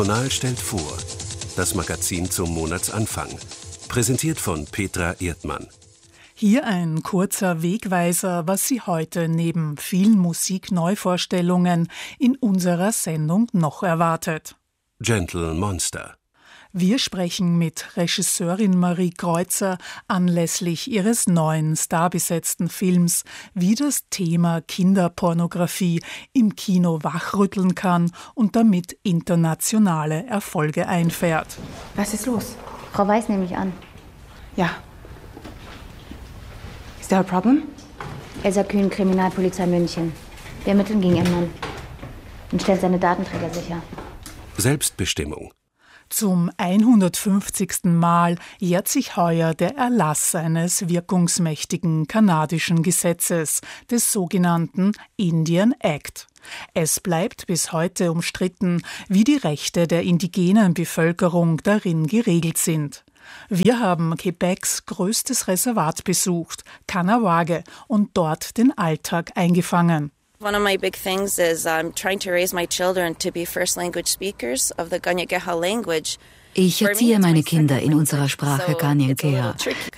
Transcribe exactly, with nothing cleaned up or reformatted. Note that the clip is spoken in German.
Journal stellt vor, das Magazin zum Monatsanfang. Präsentiert von Petra Erdmann. Hier ein kurzer Wegweiser, was Sie heute neben vielen Musikneuvorstellungen in unserer Sendung noch erwartet. Gentle Monster. Wir sprechen mit Regisseurin Marie Kreuzer anlässlich ihres neuen starbesetzten Films, wie das Thema Kinderpornografie im Kino wachrütteln kann und damit internationale Erfolge einfährt. Was ist los? Frau Weiß nehme ich an. Ja. Is there a problem? Elsa Kühn, Kriminalpolizei München. Wir ermitteln gegen ihren Mann und stellen seine Datenträger sicher. Selbstbestimmung. Zum hundertfünfzigsten Mal jährt sich heuer der Erlass eines wirkungsmächtigen kanadischen Gesetzes, des sogenannten Indian Act. Es bleibt bis heute umstritten, wie die Rechte der indigenen Bevölkerung darin geregelt sind. Wir haben Quebecs größtes Reservat besucht, Kahnawake, und dort den Alltag eingefangen. One of my big things is I'm trying to raise my children to be first language speakers of the Kanien'kehá:ka language. Ich erziehe meine Kinder in unserer Sprache Kanien'keha.